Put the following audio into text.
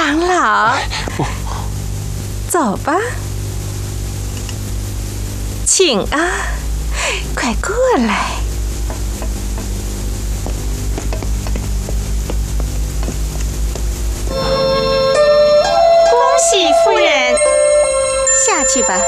长老，走吧，请啊，快过来。恭喜夫人，下去吧。